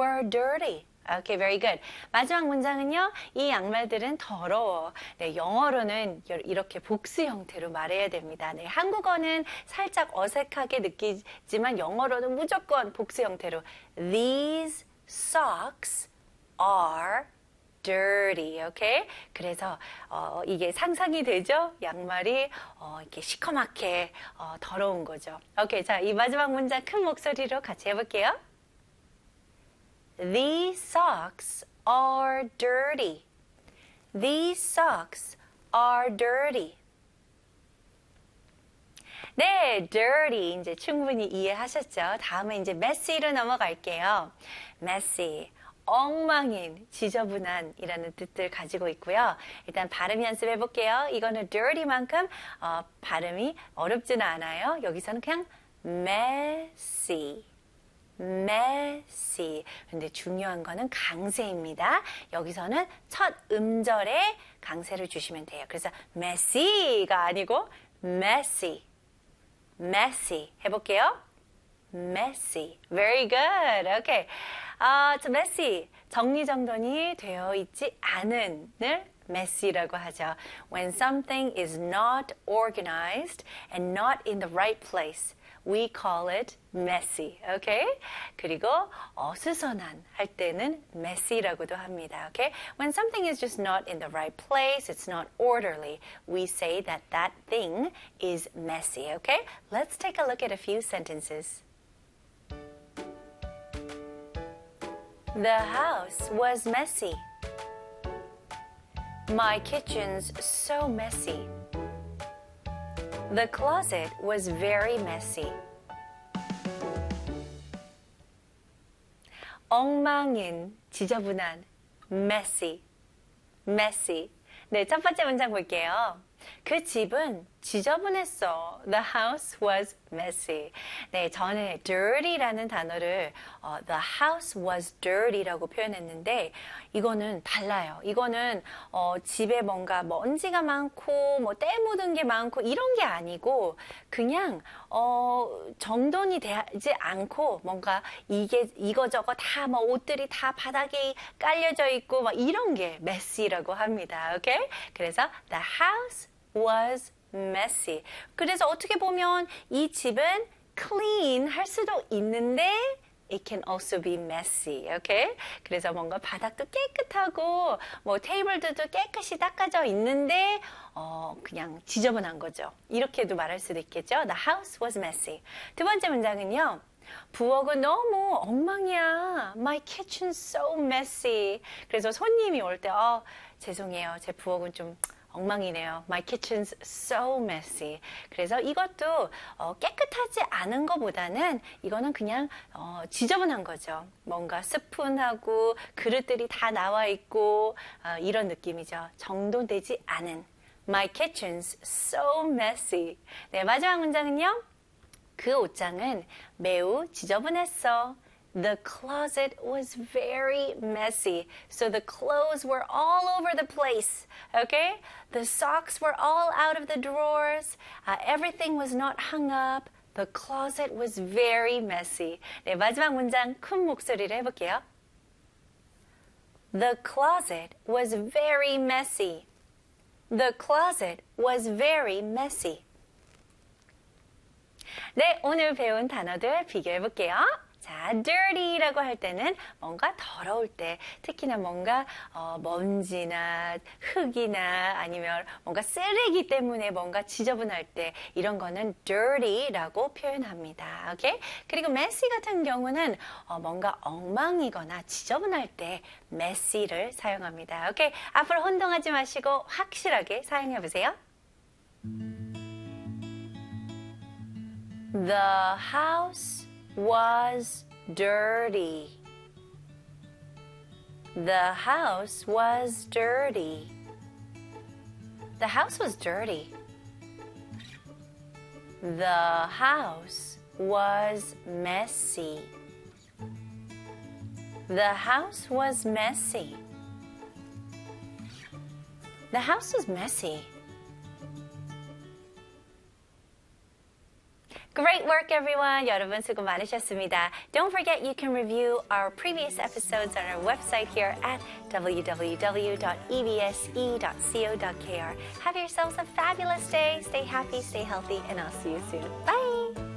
were dirty. Okay, very good. 마지막 문장은요. 이 양말들은 더러워. 네, 영어로는 이렇게 복수 형태로 말해야 됩니다. 네, 한국어는 살짝 어색하게 느끼지만 영어로는 무조건 복수 형태로 These socks are dirty. Okay? 그래서 이게 상상이 되죠? 양말이 이렇게 시커멓게 더러운 거죠. 오케이, 자, 이 마지막 문장 큰 목소리로 같이 해볼게요. These socks are dirty. These socks are dirty. 네, dirty 이제 충분히 이해하셨죠? 다음에 이제 messy로 넘어갈게요. messy, 엉망인, 지저분한이라는 뜻을 가지고 있고요. 일단 발음 연습해 볼게요. 이거는 dirty만큼 발음이 어렵지는 않아요. 여기서는 그냥 messy. messy. 근데 중요한 거는 강세입니다. 여기서는 첫 음절에 강세를 주시면 돼요. 그래서 messy가 아니고 messy. messy. 해볼게요. messy. Very good. Okay. messy. 정리정돈이 되어 있지 않은을 messy라고 하죠. When something is not organized and not in the right place. We call it messy, okay? 그리고 어수선한 할 때는 messy라고도 합니다, okay? When something is just not in the right place, it's not orderly, we say that that thing is messy, okay? Let's take a look at a few sentences. The house was messy. My kitchen's so messy. The closet was very messy. 엉망인, 지저분한, messy, messy. 네, 첫 번째 문장 볼게요. 그 집은 지저분했어. The house was messy. 네, 저는 dirty라는 단어를 the house was dirty라고 표현했는데 이거는 달라요. 이거는 집에 뭔가 먼지가 많고 뭐 때 묻은 게 많고 이런 게 아니고 그냥 정돈이 되지 않고 뭔가 이거저거 다 뭐 옷들이 다 바닥에 깔려져 있고 막 이런 게 messy라고 합니다. 오케이? 그래서 the house was messy. 그래서 어떻게 보면 이 집은 clean 할 수도 있는데 it can also be messy. Okay? 그래서 뭔가 바닥도 깨끗하고 뭐 테이블들도 깨끗이 닦아져 있는데 그냥 지저분한 거죠. 이렇게도 말할 수도 있겠죠. The house was messy. 두 번째 문장은요. 부엌은 너무 엉망이야. My kitchen's so messy. 그래서 손님이 올 때 죄송해요. 제 부엌은 좀 엉망이네요. My kitchen's so messy. 그래서 이것도 깨끗하지 않은 것보다는 이거는 그냥 지저분한 거죠. 뭔가 스푼하고 그릇들이 다 나와 있고 이런 느낌이죠. 정돈되지 않은 My kitchen's so messy. 네, 마지막 문장은요. 그 옷장은 매우 지저분했어. The closet was very messy, so the clothes were all over the place, okay? The socks were all out of the drawers, everything was not hung up, the closet was very messy. 네, 마지막 문장 큰 목소리로 해볼게요. The closet was very messy. The closet was very messy. 네, 오늘 배운 단어들 비교해 볼게요. 자, dirty라고 할 때는 뭔가 더러울 때, 특히나 뭔가 먼지나 흙이나 아니면 뭔가 쓰레기 때문에 뭔가 지저분할 때 이런 거는 dirty라고 표현합니다. 오케이? 그리고 messy 같은 경우는 뭔가 엉망이거나 지저분할 때 messy를 사용합니다. 오케이? 앞으로 혼동하지 마시고 확실하게 사용해 보세요. The house was dirty. The house was dirty. The house was dirty. The house was messy. The house was messy. The house was messy. Great work, everyone. 여러분 수고 많으셨습니다. Don't forget you can review our previous episodes on our website here at www.ebse.co.kr. Have yourselves a fabulous day. Stay happy, stay healthy, and I'll see you soon. Bye!